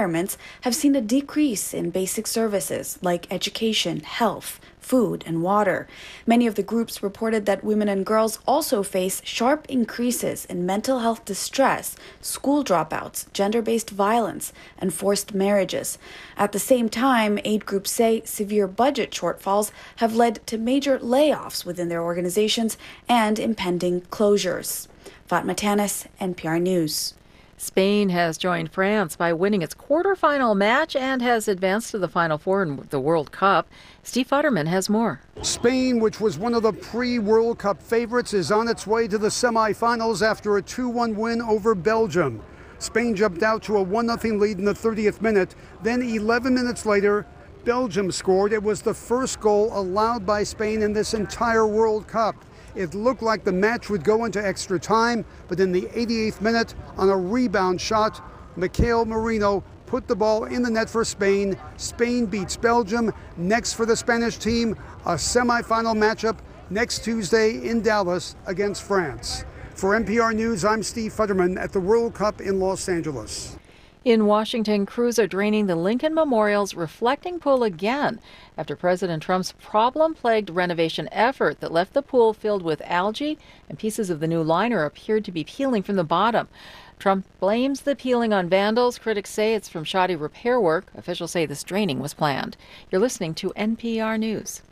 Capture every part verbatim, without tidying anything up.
environments have seen a decrease in basic services like education, health, food, and water. Many of the groups reported that women and girls also face sharp increases in mental health distress, school dropouts, gender-based violence, and forced marriages. At the same time, aid groups say severe budget shortfalls have led to major layoffs within their organizations and impending closures. Fatma Tanis, N P R News. Spain has joined France by winning its quarterfinal match and has advanced to the Final Four in the World Cup. Steve Futterman has more. Spain, which was one of the pre-World Cup favorites, is on its way to the semifinals after a two one win over Belgium. Spain jumped out to a one nothing lead in the thirtieth minute. Then eleven minutes later, Belgium scored. It was the first goal allowed by Spain in this entire World Cup. It looked like the match would go into extra time, but in the eighty-eighth minute, on a rebound shot, Mikel Merino put the ball in the net for Spain. Spain beats Belgium. Next for the Spanish team, a semifinal matchup next Tuesday in Dallas against France. For N P R News, I'm Steve Futterman at the World Cup in Los Angeles. In Washington, crews are draining the Lincoln Memorial's reflecting pool again after President Trump's problem-plagued renovation effort that left the pool filled with algae and pieces of the new liner appeared to be peeling from the bottom. Trump blames the peeling on vandals. Critics say it's from shoddy repair work. Officials say this draining was planned. You're listening to N P R News.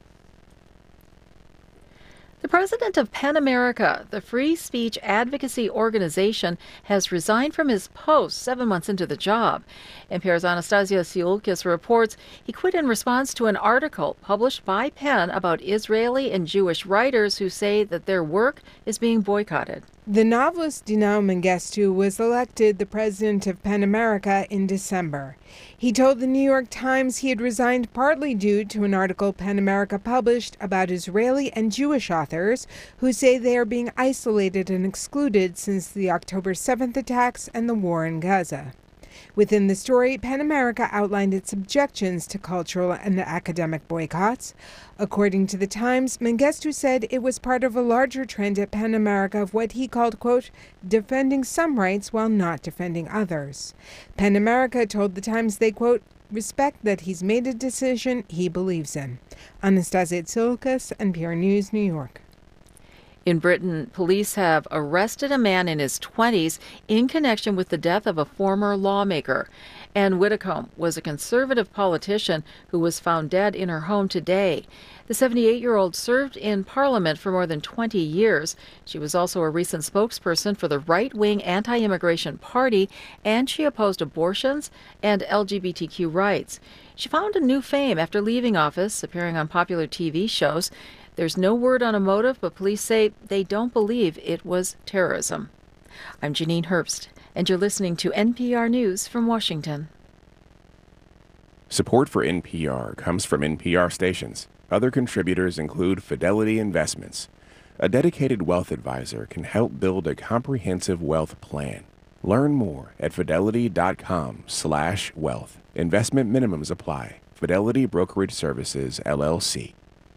The president of PEN America, the free speech advocacy organization, has resigned from his post seven months into the job. N P R's Anastasia Tsiolkas reports he quit in response to an article published by PEN about Israeli and Jewish writers who say that their work is being boycotted. The novelist Dinah Mengistu was elected the president of PEN America in December. He told the New York Times he had resigned partly due to an article PEN America published about Israeli and Jewish authors who say they are being isolated and excluded since the October seventh attacks and the war in Gaza. Within the story, PEN America outlined its objections to cultural and academic boycotts. According to the Times, Mengistu said it was part of a larger trend at PEN America of what he called, quote, defending some rights while not defending others. PEN America told the Times they, quote, respect that he's made a decision he believes in. Anastasia Tsiolkas, N P R News, New York. In Britain, police have arrested a man in his twenties in connection with the death of a former lawmaker. Anne Widdecombe was a conservative politician who was found dead in her home today. The seventy-eight-year-old served in Parliament for more than twenty years. She was also a recent spokesperson for the right-wing anti-immigration party, and she opposed abortions and L G B T Q rights. She found a new fame after leaving office, appearing on popular T V shows. There's no word on a motive, but police say they don't believe it was terrorism. I'm Janine Herbst, and you're listening to N P R News from Washington. Support for N P R comes from N P R stations. Other contributors include Fidelity Investments. A dedicated wealth advisor can help build a comprehensive wealth plan. Learn more at fidelity.com slash wealth. Investment minimums apply. Fidelity Brokerage Services, L L C.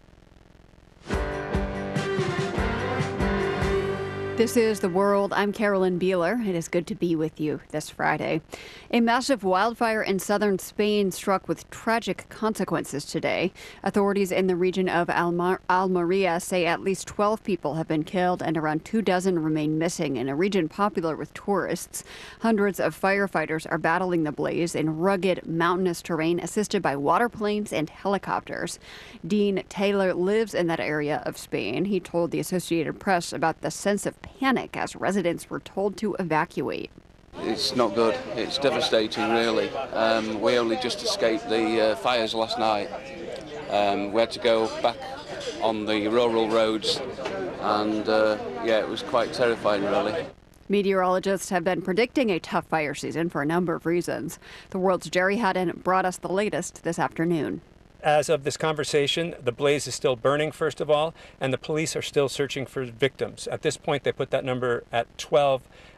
This is The World. I'm Carolyn Beeler. It is good to be with you this Friday. A massive wildfire in southern Spain struck with tragic consequences today. Authorities in the region of Almar- Almeria say at least twelve people have been killed and around two dozen remain missing in a region popular with tourists. Hundreds of firefighters are battling the blaze in rugged, mountainous terrain assisted by water planes and helicopters. Dean Taylor lives in that area of Spain. He told the Associated Press about the sense of panic as residents were told to evacuate. It's not good. It's devastating, really. Um, we only just escaped the uh, fires last night. Um, we had to go back on the rural roads, and uh, yeah, it was quite terrifying, really. Meteorologists have been predicting a tough fire season for a number of reasons. The World's Jerry Haddon brought us the latest this afternoon. As of this conversation, the blaze is still burning, first of all, and the police are still searching for victims. At this point, they put that number at twelve.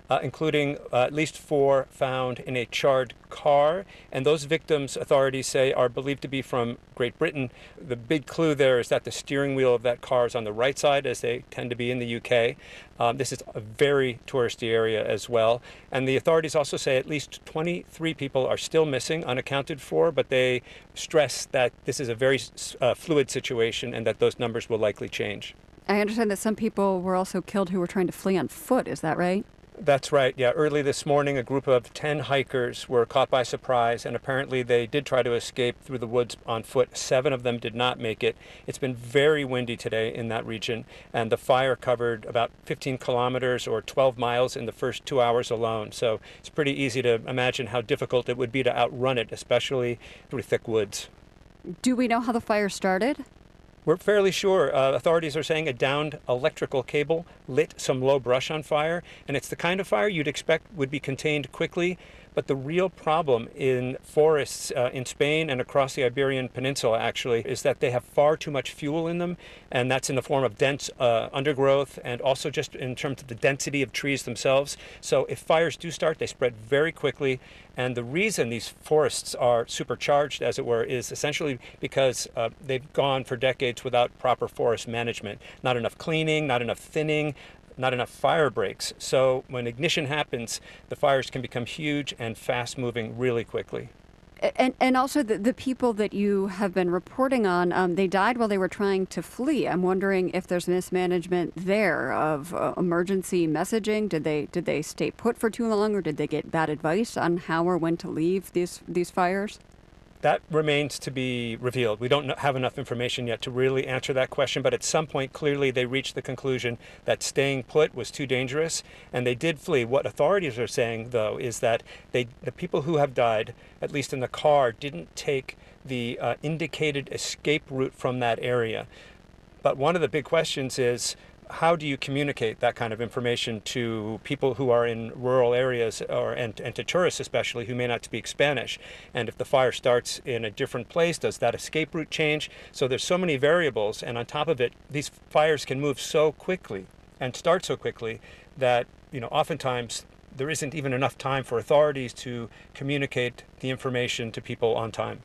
uh, including uh, at least four found in a charred car. And those victims, authorities say, are believed to be from Great Britain. The big clue there is that the steering wheel of that car is on the right side, as they tend to be in the U K. Um, this is a very touristy area as well. And the authorities also say at least twenty-three people are still missing, unaccounted for, but they stress that this is a very uh, fluid situation and that those numbers will likely change. I understand that some people were also killed who were trying to flee on foot. Is that right? That's right. Yeah. Early this morning, a group of ten hikers were caught by surprise, and apparently they did try to escape through the woods on foot. Seven of them did not make it. It's been very windy today in that region, and the fire covered about fifteen kilometers or twelve miles in the first two hours alone. So it's pretty easy to imagine how difficult it would be to outrun it, especially through thick woods. Do we know how the fire started? We're fairly sure. Uh, authorities are saying a downed electrical cable lit some low brush on fire, and it's the kind of fire you'd expect would be contained quickly. But the real problem in forests uh, in Spain and across the Iberian Peninsula, actually, is that they have far too much fuel in them, and that's in the form of dense uh, undergrowth and also just in terms of the density of trees themselves. So if fires do start, they spread very quickly. And the reason these forests are supercharged, as it were, is essentially because uh, they've gone for decades without proper forest management. Not enough cleaning, not enough thinning, not enough fire breaks. So when ignition happens, the fires can become huge and fast moving really quickly. And and also the, the people that you have been reporting on, um, they died while they were trying to flee. I'm wondering if there's mismanagement there of uh, emergency messaging. Did they did they stay put for too long, or did they get bad advice on how or when to leave these these fires? That remains to be revealed. We don't have enough information yet to really answer that question, but at some point, clearly, they reached the conclusion that staying put was too dangerous, and they did flee. What authorities are saying, though, is that they, the people who have died, at least in the car, didn't take the uh, indicated escape route from that area. But one of the big questions is, how do you communicate that kind of information to people who are in rural areas or and, and to tourists especially who may not speak Spanish? And if the fire starts in a different place, does that escape route change? So there's so many variables, and on top of it, these fires can move so quickly and start so quickly that, you know, oftentimes there isn't even enough time for authorities to communicate the information to people on time.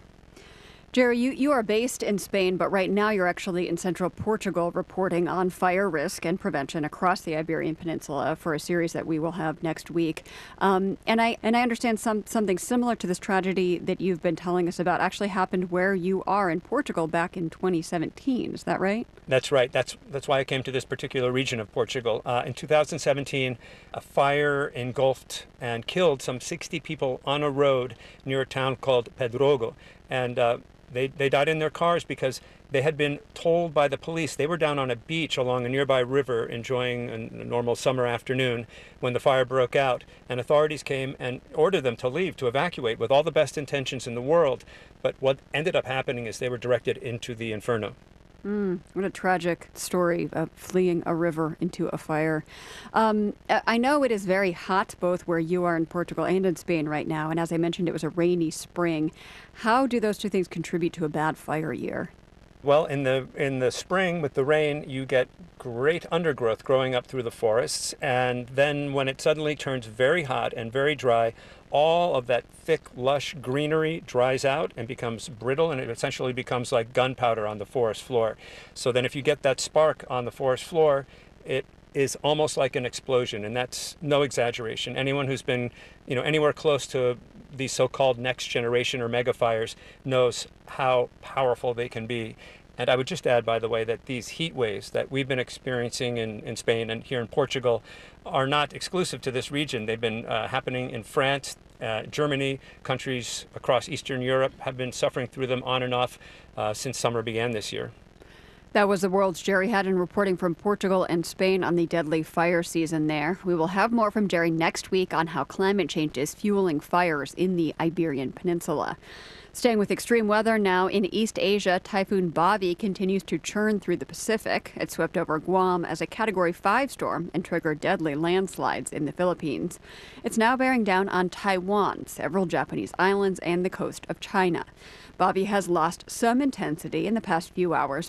Jerry, you, you are based in Spain, but right now you're actually in central Portugal reporting on fire risk and prevention across the Iberian Peninsula for a series that we will have next week. Um, and I and I understand some something similar to this tragedy that you've been telling us about actually happened where you are in Portugal back in twenty seventeen. Is that right? That's right. That's that's why I came to this particular region of Portugal. Uh, in two thousand seventeen, a fire engulfed and killed some sixty people on a road near a town called Pedrogo. And uh, They, they died in their cars because they had been told by the police. They were down on a beach along a nearby river enjoying a normal summer afternoon when the fire broke out, and authorities came and ordered them to leave, to evacuate, with all the best intentions in the world. But what ended up happening is they were directed into the inferno. Mm, what a tragic story of fleeing a river into a fire. Um, I know it is very hot both where you are in Portugal and in Spain right now. And as I mentioned, it was a rainy spring. How do those two things contribute to a bad fire year? Well, in the in the spring with the rain, you get great undergrowth growing up through the forests. And then when it suddenly turns very hot and very dry, all of that thick, lush greenery dries out and becomes brittle, and it essentially becomes like gunpowder on the forest floor. So then if you get that spark on the forest floor, it is almost like an explosion, and that's no exaggeration. Anyone who's been, you know, anywhere close to these so-called next generation or mega fires knows how powerful they can be. And I would just add, by the way, that these heat waves that we've been experiencing in, in Spain and here in Portugal are not exclusive to this region. They've been uh, happening in France, uh, Germany, countries across Eastern Europe have been suffering through them on and off uh, since summer began this year. That was the world's Jerry Haddon reporting from Portugal and Spain on the deadly fire season there. We will have more from Jerry next week on how climate change is fueling fires in the Iberian Peninsula. Staying with extreme weather now in East Asia, Typhoon Bobby continues to churn through the Pacific. It swept over Guam as a Category five storm and triggered deadly landslides in the Philippines. It's now bearing down on Taiwan, several Japanese islands, and the coast of China. Bobby has lost some intensity in the past few hours, but still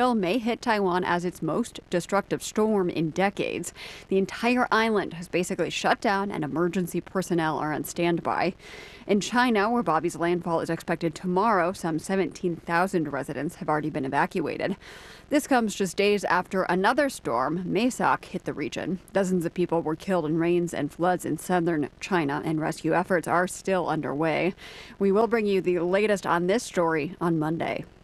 Hale may hit Taiwan as its most destructive storm in decades. The entire island has basically shut down and emergency personnel are on standby. In China, where Bobby's landfall is expected tomorrow, some seventeen thousand residents have already been evacuated. This comes just days after another storm, Maisak, hit the region. Dozens of people were killed in rains and floods in southern China, and rescue efforts are still underway. We will bring you the latest on this story on Monday.